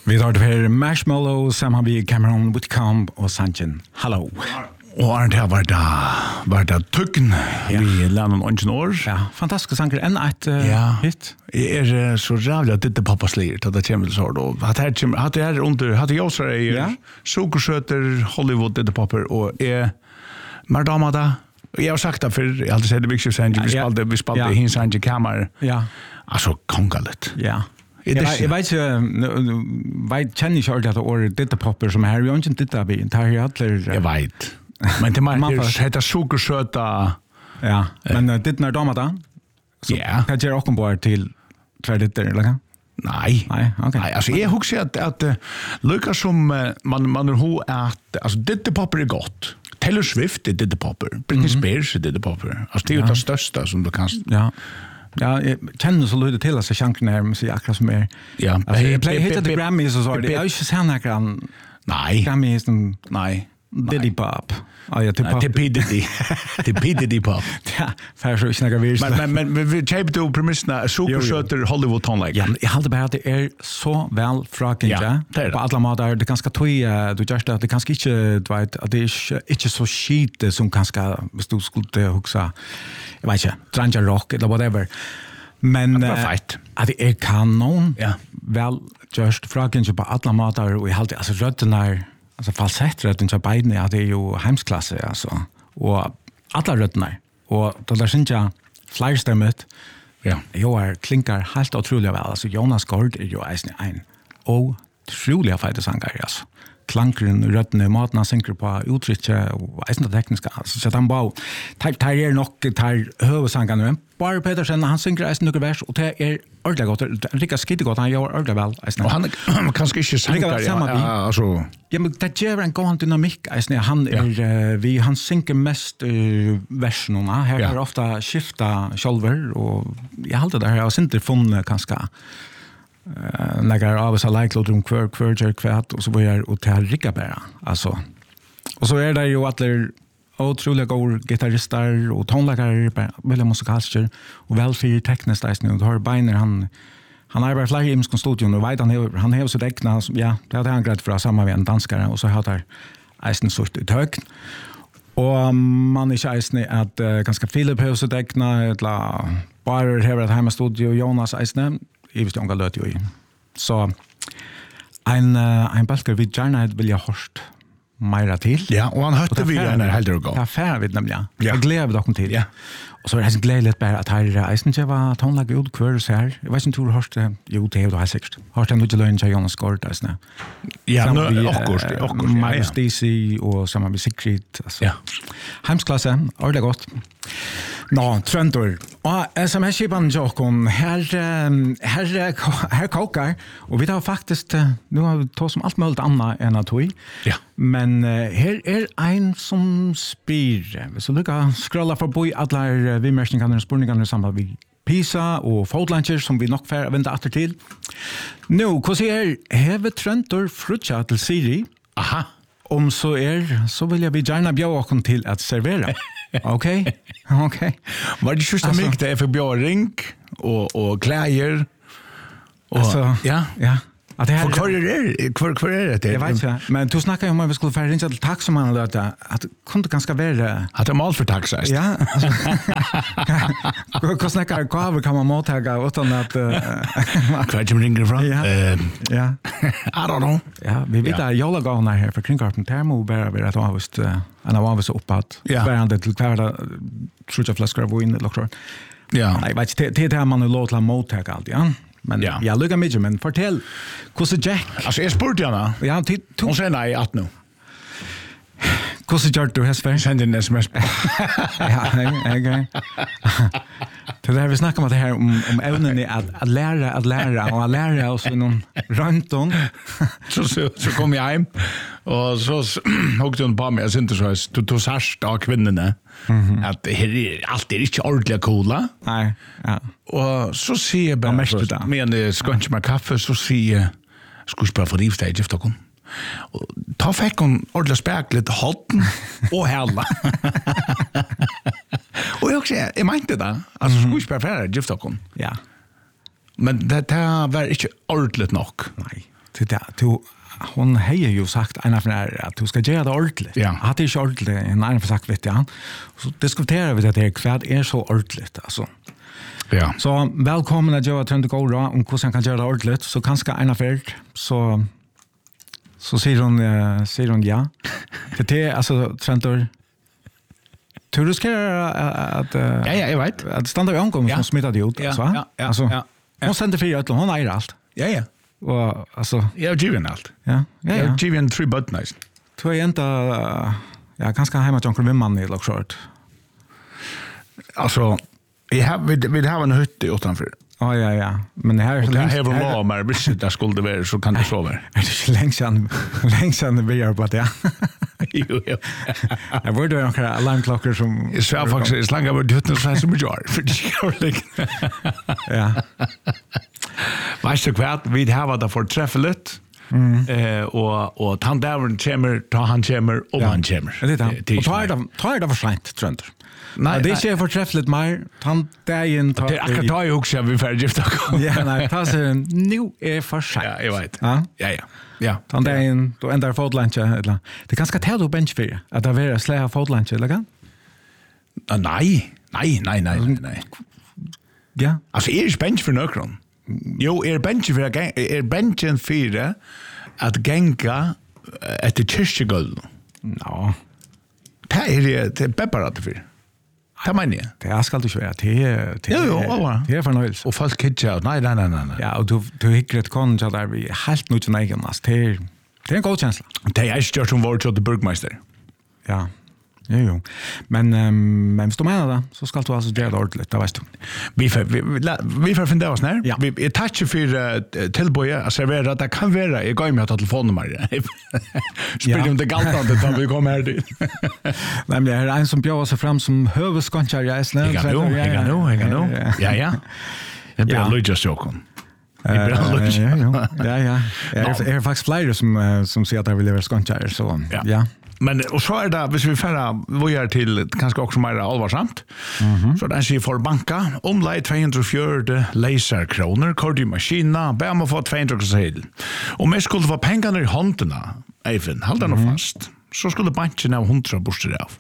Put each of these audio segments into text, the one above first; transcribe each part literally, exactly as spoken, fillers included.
Vi tar det här Marshmallow samman med Cameron Whitcomb och Sanchen. Hello. Og Arne, det var da, var da tøkken Ja. vi landet noen år. Ja, fantastisk sanger. En et uh, Ja. hit. Jeg er eh, så rævlig at dette pappa slir til det kommer til så da. At her kommer, at det er under, at jeg også er Ja. Sukersøter, Hollywood, dette papper, og jeg, Mardama da, jeg har sagt det før, jeg har alltid sett det viktig sanger, vi Ja, ja. spalte, vi spalte Ja. hins sanger kammer. Ja. Altså, kongalet. Ja. Er Jeg det vet- jeg vet ikke, jeg kjenner ikke ordentlig at året ditte popper som her, vi har ikke ditte vi, det her er alle... Jeg vet. Men til meg, Man det får- heter Sukersøta. Ja, men uh, ditte er dama da? Så Ja. det gjør åkken på til tvær ditter, eller hva? Nei. Nei, ok. Nei, altså jeg husker at, at uh, lykkes som uh, man, man er ho at, altså ditte popper er godt. Taylor Swift er ditte popper. Britney Spears er ditte popper. Altså det er jo det største som du kan... Ja. Ja, jeg kjenner så lydet til at sjankene her, men sier akkurat som er... Ja. Altså, jeg pleier Be- hitta be- til Grammys og så er det. be- Jeg har ikke sett noen Nei. Grammys som Nei. Diddy Pop. Ah, ja, til Nei, pop. til P. Diddy. Til P. Diddy pop. Ja, for så ikke noe virst. Men, men, men, men vi kjøper jo premissene Sukersøter Hollywood tonelike. Ja, men jeg halte bare at det er så vel fraken, Ja, ja. det er det. På alle måter, det er ganske tøy, uh, du gjør det, at det er ganske ikke, du vet, at det er ikke, ikke så skite som ganske, hvis du skulle huske, jeg vet ikke, Dranja Rock, eller whatever. Men det var eh, feit. at det er kanon, Ja. vel gjørst fraken på alle måter, og jeg halte, altså røtten er, altså falsettrøtten til beidene, at det er jo heimsklasse, altså, og alle røtten er, og det der synes jeg, flerstemmet, Ja. jo er klinkar helt utrolig vel. Altså, Jonas Gård er jo eisen en utrolig feite sanger, altså. Klankeren, røttene, måten han synker på, uttrykket, og eisen det tekniske. Altså, så han bare, det er nok, det er høvesangene, men bare Petersen, han synker eisen noen vers, og det er ordentlig godt, Rikard skidde godt, han gjør ordentlig vel, eisen. Og han er kanskje ikke sanger, Likevel samme ja, vi. ja, altså... Ja, men det gjør en god dynamikk, eisen. Han er, uh, vi, han synker mest uh, versene, her Ja. er ofta skifta sjolver, og jeg halte det her, og synter funnet kanskje, uh, negar av oss har leiklåd om hver, hver, hver, kvært, og så var jeg og til rikka bare, altså. Og så er det jo alle utrolig gode gitarrister og tonleggere, veldig musikalsker, og velfyr teknisk, eisen, og du har beiner, han, han arbeider flere i Imskon studion, og vet han hever, han hever sitt egna, ja, det hadde han greit fra sammen med en danskere, og så hadde han eisen sutt i tøgn. Og man er ikke eisen at uh, ganske Philip hever sitt egna, eller bare hever et heimestudio, Jonas eisen, i visst unga løt jo i. Så en, uh, en balker vi gjerne vil jeg hørst meira til. Ja, og han hørte vi gjerne helt og gå. Ja, færre vid nemlig, ja. Ja. Jeg gleder vi dere til. Ja. Og så er det helt gledelig bare at her eisen ikke var tonlag ut hver og ser. Jeg vet ikke om du har hørt det. Jo, det er jo helt sikkert. Hørt det noe løgn til Jonas Gård, eisen. Ja, Sammen nå, med, akkurat, eh, akkurat, ja, Miles ja. Daisy og sammen med Sigrid. Altså. Ja. Heimsklasse, ordentlig godt. Nå, Trøntor. Og S M S-skipan Jokon, her, eh, her, her kokar, og vi tar faktisk, eh, nu har vi tått som alt mulig annet enn at vi, Ja. men uh, her er en som spyr, hvis du lykker scrolla forbi alle uh, vimerskningene og spurningene sammen med Pisa og Fotlanger, som vi nok får vente etter til. Nå, hva sier Heve Trøntor frutja til Siri? Aha. Om så er, så vil jeg vi gjerne bjøre oss til at servere. Ok? Ok. Var det just Altså- mycket det för björring och och kläder och Altså, ja. Ja. At det her, För kvar är det kvar kvar är det? jeg vet ikke, men du snakker jo om at vi skulle få ringe til takk som han løte, at det kunne ganske være... Att det mal för taxa. Ja, altså, hva snakker gaver kan man mottaga utan at... Uh, Kvar som ringer från. Ja. Eh, ja, I don't know. ja, vi vet at jolagavene her for kringkarpen, der må bare være et avvist, uh, en av avvist oppad, Ja. hverandre til hver trutja flasker av vin, eller klart. Ja. Nei, jeg vet ikke, det er det man er lov til å mottaga alt, ja. Men Ja. ja, lukka mye, men fortell, hvordan Jack? Alltså jag spurte henne. Ja, til, to, Hon säger nej att nu. hvordan gjør du hesfer? Send en sms. Ja, jeg, jeg, det där vi snackar om det här om, om evnen att, att lära, att lära och att lära oss någon rönton. så, så, så kom jag hem och så hokte hon på mig. Jag syns så att du tog särskilt av kvinnorna. Mm-hmm. Att det här är alltid inte ordentligt coola. Nej, ja. Och så ser jag bara, mest det där. men det ska inte med kaffe, så ser jag, ska jag bara få rivsteg efter hon. Och ta fick hon ordentligt späkligt hatten och hela. Och jag också, jag mente det. Alltså, ska jag bara färre gifta hon. Ja. Men det, det var inte ordentligt nog. Nej. till det till hon hejer ju sagt en av när att du ska göra det ordentligt. Ja. Hade inte ordentligt en annan sagt vet jag. Så diskuterar vi det här kvad är så ordentligt alltså. Ja. Så välkommen att göra Trent Go om hur han kan göra det ordentligt så kanske en affär så så säger hon uh, säger hon ja. För det alltså Trentor du riskerar att uh, Ja, ja, jag vet. att stanna vid omgången som smittade ut Ja, så. ja, ja, alltså, ja, ja. hon sände fyra ut hon är allt. Ja, ja. Och alltså Jag har given allt. ja, ja, Jag ja. har given tre buttons. Tror jag inte uh, ja, ganska hemma till onkel Wimman i Lockshort. Alltså, jag har vi vi har en hytte utanför. Ja, ja, ja. Men det här är Och så det länge här var lov men hvis det skulle vara så kan det så vara. är det så länge sedan länge sedan vi gör på det. Jo, jo. Jag borde ju några alarmklockor som Så jag faktiskt slangar över hytten så här som jag gör. För det ska liksom. ja. Vet du vad? Vi har det för träffligt. Mm. Eh, och och han där kommer ta han kommer om han kommer. Det är det. Och tar det tar det för sent Trent. Nej, det är inte förträffligt mer. Han dagen tar det är akkurat ta ju också vi för gifta. Ja, nej, ta sig nu är för sent. Ja, jag vet. Ja, ja. Ja. Ja. Han dagen då ändrar fotlunch eller. Det är ganska tätt på bench för att det är släha fotlunch eller kan? Nej, nej, nej, nej, nej. Ja. Alltså är det bench för nökron? Jo, är bench för är benchen för att gänga efter kyrkogolv. Ja. Det är det det pepparat för. Det menar jag. Det är ska du köra till till. Jo, jo, ja. Det är förnöjelse. Och folk kitcha. Nej, nej, nej, nej. Ja, och du du hickar ett kon så där vi helt mycket nägenast. Det är det är en god känsla. Det är ju som vart till burgmästare. Ja. Jo, jo. Men um, men står med det så ska du alltså göra det ordentligt, det vet du. Vi får vi, vi får finna oss när. Ja. Vi är touch för uh, tillboja att servera det kan vara. Jag går med att telefonnummer. Spel om det galtande då vi kommer här dit. Nej, men det är en som bjöd sig fram som huvudskånchare i Island. Jag kan nu, jag kan nu, jag kan nu. Ja, ja. Jag blir Ja. Luigi Sokon. Ja, ja. Ja, ja. Det är faktiskt flera som som säger att de vill vara skånchare så Ja. ja. Men och så är det, hvis vi färra vad gör till kanske också mer allvarsamt. Mhm. Så den säger för banka om lite tvåhundrafjorton laserkronor kort i maskina, bär man få tvåhundra sedel. Och mer skulle få pengarna i händerna, även hålla den Mhm. fast. Så skulle banken ha hundra borster av.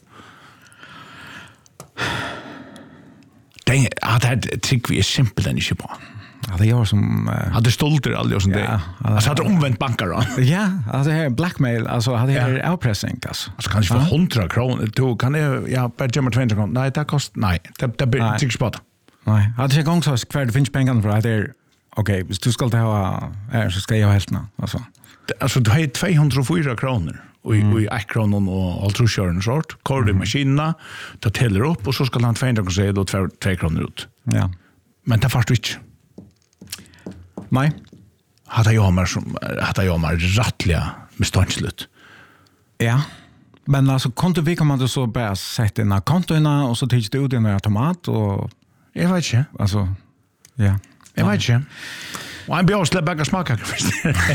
Det att det tycker vi är simpelt än inte på. Ja, det gör som uh, Hade stolter aldrig och sånt Ja, där. ja, Alltså hade omvänt bankar då. ja, alltså det här är blackmail, alltså hade det här Ja. avpressing alltså. Alltså kanske för hundra kronor. Du kan jag ja, bara gömma tvåhundra kronor. Nej, det kost nej. Det det blir Nej. inte spot. Nej, hade jag gång så kvar det finns pengar för att det är okej, hvis du ska ha är så ska jag ha hälften alltså. Alltså du har tvåhundrafyra kronor och i och i ett kronor och altrusjörn sort. Kör i maskinen, ta teller upp och så ska han tvåhundra kronor säga då två två kronor ut. Ja. Men det fast inte. Nej. Hade jag mer som hade jag mer rättliga med ståndslut. Ja. Men alltså konto vi kommer så bara sätta in kontona och så tycker du ut en automat och Jag vet inte. alltså ja. Jag vet inte. Och han bjöd släppa bägge smakar först.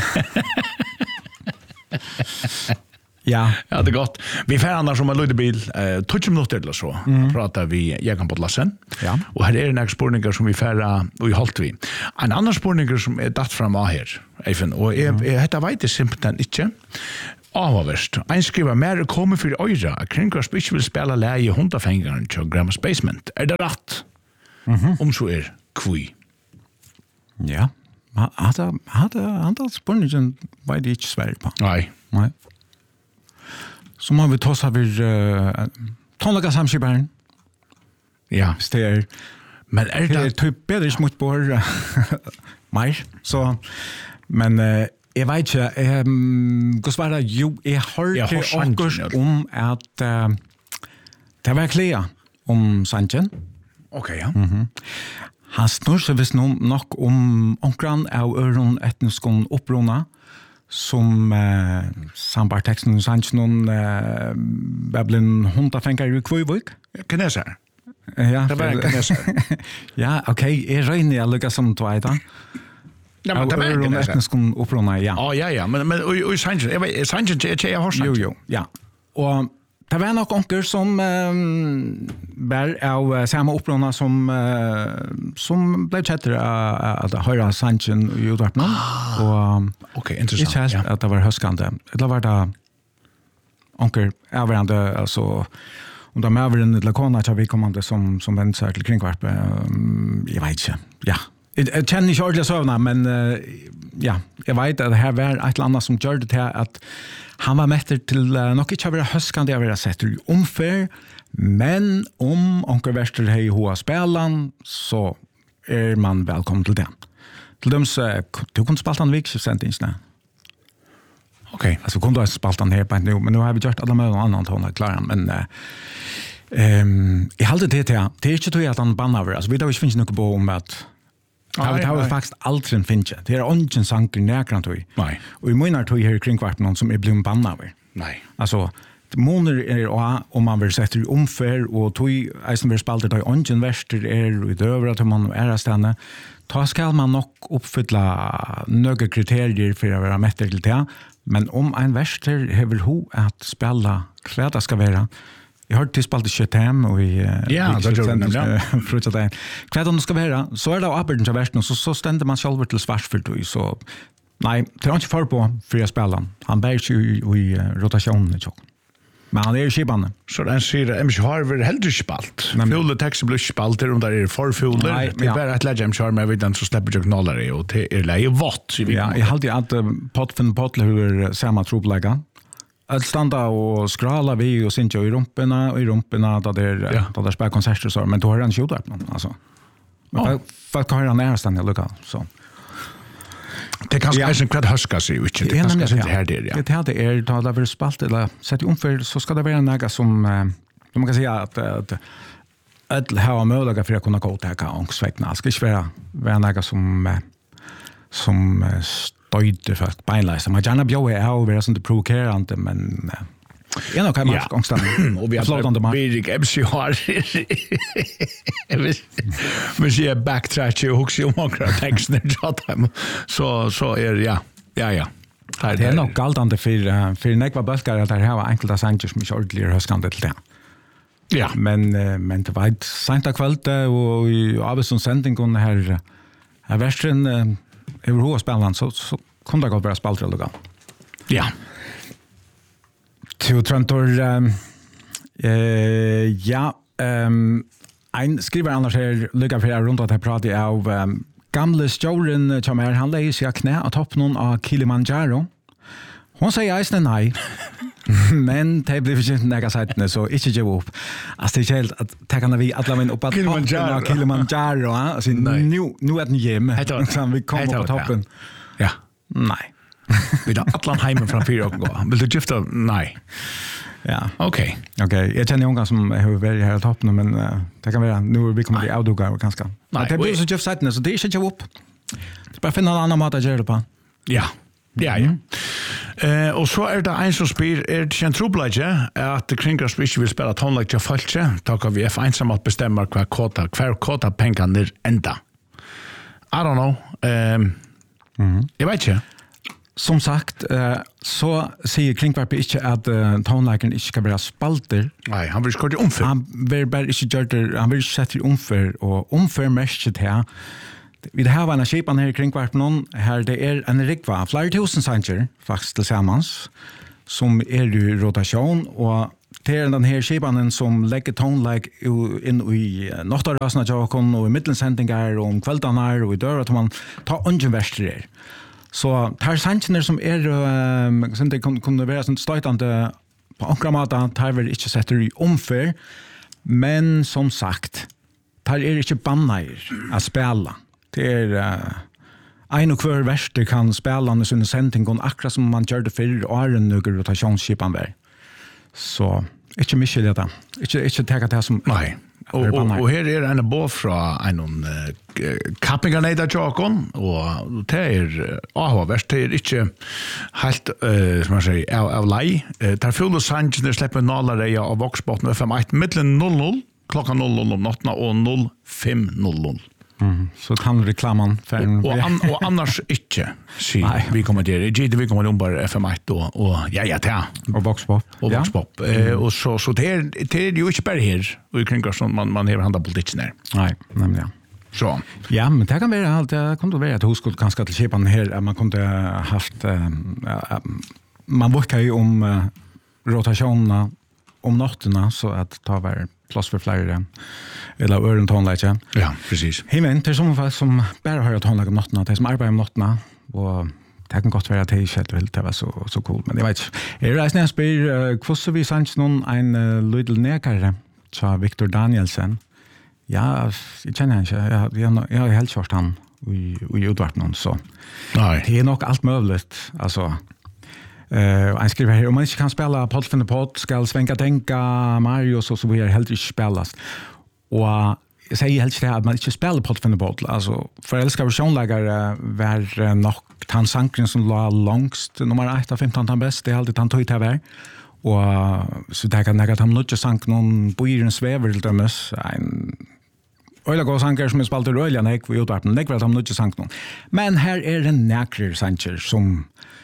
Ja. Ja, det är gott. Vi får annars om en löjdebil, eh, tjugo minuter eller så, mm. pratar vi Jekan på Lassen. Ja. Och här är en spårningar som vi får och i halt vi. En annan spårningar som är datt fram av här, Eifen, och jag, mm. jag heter vet det simpelthen inte. Avhavest. En skriver mer kommer för öra. Kringkast ikke vil spela läge hundafängaren till Grandma's Basement. Er det rätt? Mhm. Om så är kvi. Ja. Hade hade hade spårningen vet det inte Sverige på. Nej. Nej. Så må vi ta så vi uh, tonlaga samskiparen. Ja. Stær. Men er Det er det... typ bedre smut på mer. Så men uh, jeg vet ikke um, hva svarer jo jeg har Jeg har til sangen, okkurs ja. om at uh, det var klea om sangen. Okej, ja. Mm. Han snur seg visst no, nok om onkran av øron etniskon opprona som uh, sambar teksten sangen uh, bablen hundafenkar i Kvøyvik. Kineser. Ja, Det var en kineser. ja, okej, jeg røyner jeg lukka som tveita. Ja, men det var en kineser. etniskon opprona, ja. Ja, ja, ja. Men, men og, og Sanchen, jeg vet, Sanchen, jeg, jeg har Sanchen. Jo, jo, ja. Og det var nok onker som um, var av uh, samma opprona som uh, som blev kjettere uh, at høyre sannsyn i utvartene. Ah, og ok, interessant. Ikke helt ja. at det var høskande. Det var det onker avhverande, altså om de er avhverande til kona til vi kommande som, som venter seg til kringkvarp. Um, jeg vet ikke. Ja. Jeg, jeg kjenner ikke ordentlig søvna, men uh, ja, jeg vet at det her var et eller annet som gjør det til at han var metter til uh, nok ikke å være høskende av å være sett i omfør, men om onker verster hei hoa spelan, så er man velkommen til det. Til dem så, du kunne spalt han vikskiftsendingene. Ok. Alltså kunde ha spalt han här på nu, men nu har vi gjort alla med någon annan toner klara, men eh um, jag hade det till det är inte så att han bannar alltså vi då inte finns något på om att Ja, det har faktiskt aldrig finns det. Det är ingen sanker näkran tog. Nej. Och i månader tog här kring kvart någon som är blivit bannar. Nej. Alltså månader är om man vill sätta i omfär och tog eisen vill spalta då ingen värster är utöver att man är stanna. Ta ska man nog uppfylla några kriterier för att vara mätt till det. Men om en värster har ho att spela vad det ska vara. Jag har till spalt Chetam och i ja, det gör det ja. Fruta där. Vad det ska vara så är det appen till värsten så så ständer man själv till svars för då så nej, det är inte för på för jag spelar. Han bär ju i rotationen så. Men han är ju skibande. Så den säger M C Harvard helt spalt. Fulle text blir spalt där under är för fuller. Det är bara att lägga M C Harvard med den så släpper jag knallar och det är läge vått. Ja, jag hade att potfen potler hur samma troplägga. Att standa och skrala vi och synja i rumporna och i rumporna där det ja. Där spär konserter så men då har han skjutit alltså. Men vad kan han nära stanna lokal så. Det kan kanske en kvart höska sig ut. Det kan kanske det här där ja. Det hade är då där vill spalt eller sätt i omför så ska det vara något som man kan säga att att att ha möjlighet för att kunna gå till ångsväckna. Ska inte vara vara något som som stöjde för att beinleisa. Man gärna bjöd är och vara sånt provokerande men är nog kan man ångstan och vi har Berik M C har men så är backtrack och också om texten där så så är ja ja ja det är nog galtande för för när var buskar att det här var enkelt sanger som inte ordentligt höskande till det. Ja, men men det var ett sent kväll och i Avesson sändning kunde här här värsten över hur spelar så så kunde det gå bara spaltra lugga. Ja. Till Trantor eh ja ehm en skriver annars här lugga för runt att jag pratar av um, gamle Joren som är han lägger sig knä att topp någon av Kilimanjaro. Hon säger isen nej. Men det blir inte några sajterna så inte ge upp. Alltså det är helt att ta kan vi alla men upp att Kilimanjaro. Kilimanjaro alltså nu nu är det hem. Så vi kommer på toppen. Ja. Nej. Vi har Atlant hemma framför och gå. Vill du gifta? Nej. Ja. Okej. Okay. Okej. Okay. Jag känner unga som har varit här på toppen men uh, det kan vara nu vi kommer till outdoor ganska. Nej, det blir så just sajterna så det är inte ge upp. Det bara finna en annan mat att göra det på. Ja. Ja, ja. Eh och så är det en som spyr är det en trubbelage att det kringar spyr vill spela tonlike till falske. Då kan vi är ensamma att bestämma kvar kota kvar kota pengar ända. I don't know. Ehm mm. Jag vet inte. Som sagt, uh, så säger Kringvarp inte att uh, tonliken inte ska vara spalter. Nej, han vill skåra i omför. Han vill bara inte göra det, han vill sätta i omför och omför mest här. Vi det här var en skipan här i Kringvarp någon här det är en rikva flera tusen sanger faktiskt tillsammans som är i rotation och det är den här skipanen som lägger tonlike in i nottarasna jakon och i mittensändningar och om kvällarna och i dörr att man tar ungen värster. Så tar sangerna som är um, som det kunde vara sånt stötande på ankramata tar väl inte sätter i omför men som sagt tar är inte bannair att spela. Det är uh, en och kvar värster kan spela med sin sändning och akkurat som man gör det för åren nu rotationsskipan där. Så inte mycket det. Inte inte ta det som nej. Och och, och här är en båt från en någon uh, campingarneda jakon och det är ah värst det är inte helt uh, som man säger av, av lei. Uh, tar full sands när släpper nollar av Voxbotten F M ett mellan noll noll klockan noll noll om natten och noll fem noll noll. Mm. Så kan reklamen för en... Och, an, och annars inte, säger vi kommer till det. Vi kommer om bara F M ett och, och ja, ja, ja. Och Voxpop. Och ja. Voxpop. Mm. Eh, och så, så det, är, det är ju inte bara här och i kring som man, man har handlat politiken där. Nej, nämligen. Så. Ja, men det kan vara allt. Det kunde vara att hon skulle ganska till Kipan här. Att man kunde haft... Uh, uh, man brukar ju om uh, rotationerna om natterna så att ta var plats för flera eller öron tonläge. Ja, precis. Himen till som fast som bara hör tonläge om natterna, det som arbetar om natterna och det kan gott vara att det inte vill det var så så cool, men jag vet inte. Jag reser nästan spel kvoss vi sanns någon en uh, little nekare så Victor Danielsen. Ja, jag känner inte. Jag jag jag har helt kört han i i utvart någon så. Nej. Det är nog allt möjligt alltså. Uh, han skriver här, om man inte kan spela Podd för podd ska svänka tänka Mario så så blir helt inte spelas. Och uh, jag säger helt det att man inte spelar Podd för podd. Alltså för älskar versionläggare var uh, nog han sankren som la långst nummer ett av femton han bäst det är alltid han tog det här. Och uh, så där kan jag han nog sank någon boiren sväver till dömes en Öla gå sankar som är spalt i röljan jag vi utvarpen det var att han nog sank någon. Men här är det näkrer sanker som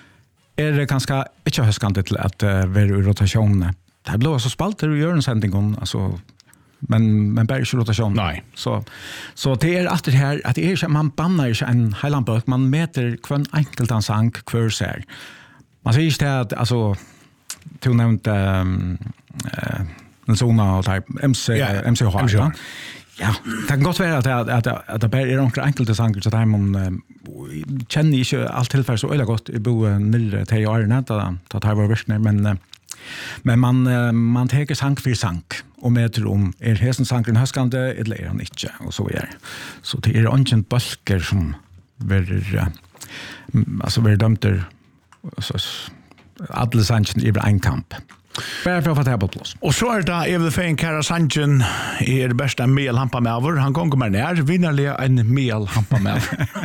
är det ganska inte höskande till att uh, vara i rotation. Det blir så spalter och gör en sändning alltså men men bara inte rotation. Nej. Så så det är att det här att det är man bannar inte en highlandbok man mäter kvann enkelt han sank kvar sig. Man säger inte att alltså till nämnt ehm eh en såna och typ M C ja, M C H. M C H. Ja, det kan gott vara att att att, att det bara är några enkelt saker så där man uh, känner inte allt tillfälle så öle gott i bo nere till åren då då tar vi verkligen men uh, men man uh, man tar sank för sank och med om är hesen sanken höskande eller är han inte och så är så det är ingen balker som blir uh, alltså blir dömt så alla sanken i en kamp. Bara för att få det på plats. Och så är det Evil Fein Kara Sanchen är det bästa melhampa med över. Han kommer med ner vinnarliga en melhampa med.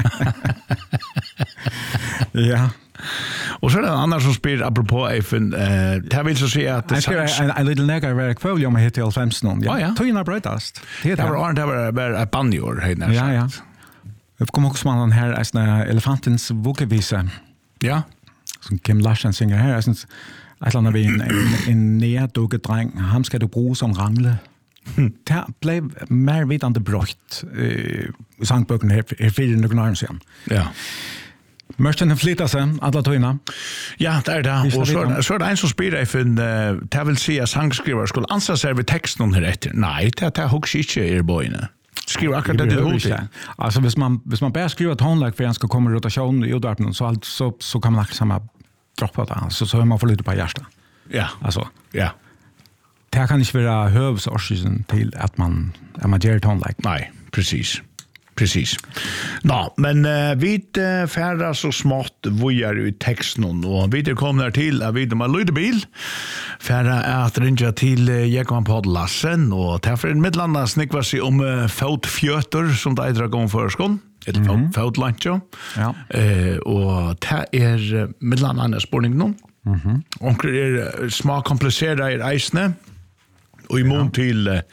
Ja. Och så är det en annan som spyr apropå Eifen. Eh, det vill så säga att... Jag ska en, en liten nägare vara kväll om jag heter femton. Ja, ja. Tog in brötast. Det var det var bara ett banjor. Ja, ja. Jag kommer också med den här elefantens vågevisa. Ja. Som Kim Larsen synger här. Jag syns att han har en, en, en nærdukket dreng. Ham skal du bruge som rangle. Hmm. Det blev mer vidande brøtt i uh, sangbøkene her, her fire noen år siden. Ja. Mørkene flyttar seg, alle tøyene. Ja, det er det. Og så, så er det en som spyr deg for uh, det vil si at sangskriver skulle ansa seg ved teksten her etter. Nei, det er hokks ikke i bøyene. Skriver akkurat det til hodet. Altså, hvis man, hvis man bare skriver tonlag for han skal komme i rotasjon i utvarpen, så, så, så kan man akkurat samme droppa det, så så har man får lite på hjärta. Ja. Alltså. Ja. Det kan inte vara hövsorsen till att man att man gör tonlike. Nej, precis. Precis. Nå, men uh, vi uh, färra så smått vojar i texten och vi kommer till att vi har lyder bil färra att ringa till uh, Jakob Podd Lassen och därför en midlanda snickva sig om uh, fotfjöter som det är drar gång för skon. Ett mm-hmm. fotlancho. Ja. Eh och det är uh, midlanda en spårning nu. Mhm. Och det är uh, små komplicerade i isne och i mån ja. till uh,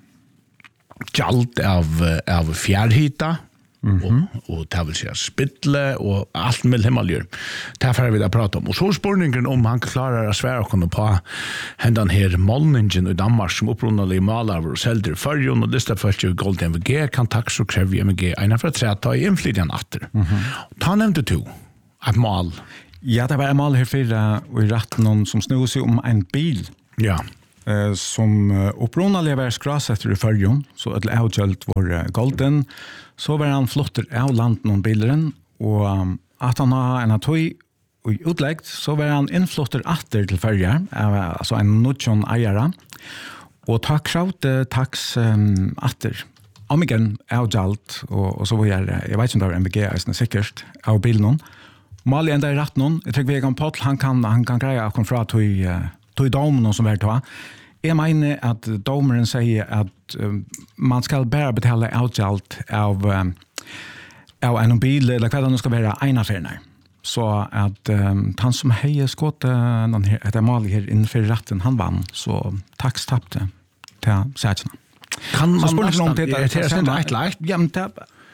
Kjalt av, av fjärrhita mm-hmm. och, och det vill säga spittle och allt med himmelgör. Det får vi da prata om. Och så spårningen om han klarar att svära kunna på händan här målningen i Danmark som upprunnade i Malaver och säljer förrjon och lista först ju Gold M V G kan tax och kräver M V G ena för att träta i inflytande atter. Mm-hmm. Ta nämnde du ett mål. Ja, det var ett mål här för och i rätt någon som snor sig om en bil. Ja. Eh, som uh, upprunnade var skrasetter i förrjon, så att avgjöld var uh, golden, så var han flotter av land någon bilden, och um, att han har en atoi och utläggt, så var han inflotter atter till förrjar, uh, alltså en nutjon eiera, och tack kraut uh, tax um, atter. Om igen avgjöld, och, och så var jag, jag vet inte om det var M V G, är säkert, av bilen. Mali enda i rätt någon, jag tycker vi kan på han kan, han kan greja att komma fra till uh, tog domen som var ta. Jag menar att domaren säger att um, man ska bara betala outgjald av um, av en bil eller vad det ska vara en affär. Så att um, han som hejer skott uh, någon här ett mål här inför rätten han vann så tax tappte till sätsen. Kan man nästan det är det är ett lätt. Ja, men det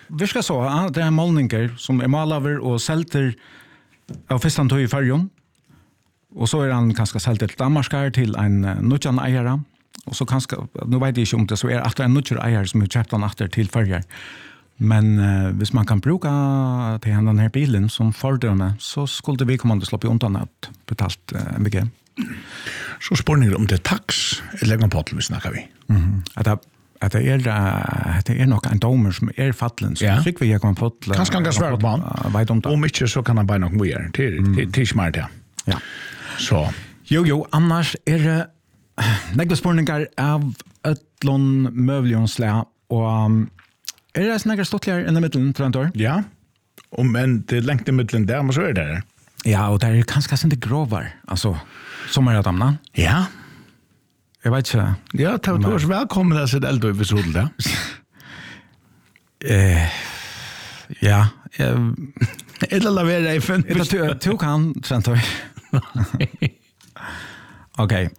vi ska så, ja, det är målningar som är malaver och sälter av fistan tog i färgen. Och så är han ganska sälter till Danmarskar till en uh, nutjan ägare. Och så kanske, nu vet jag inte om det, så är det en nutjan ägare som är köpt han efter till färger. Men uh, hvis man kan bruka till den här bilen som fördöme så skulle vi komma att slippa undan att betalt uh, M V G. Så spårningar om det tax, eller lägger på till vi snackar vi. Mhm. Att det att det är uh, det är nog en domer som är fallen så ja. Fick vi jag kan få kanske kan svara på han. Vet om det. Om inte så kan han bara nog mer till mm. till, till smart ja. Ja. Så. Jo jo, annars är det några spårningar av ötlon mövljonsslä och um, är det några stottligare än i mitten tror jag inte? Ja. Och men det är längt i mitten där men så är det där. Ja, och det är ganska inte grovar. Alltså sommaradamna. Ja. Jag vet inte. Ja, tack du är välkommen att se det äldre episod där. Eh ja, eller la vera i fem. Det du kan sentor. Okej.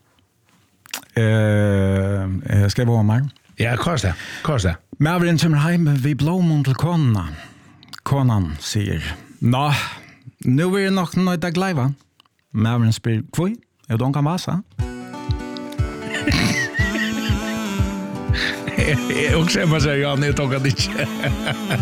Eh ska vara mer. Ja, kosta. Kosta. Mavrin kommer hem vid blomman till konan. Konan säger, nå, nu är det nog nöjda glöjva. Mavrin spyr, kvoj, är de kan vasa? Jag också säger, ja, nu tog han inte.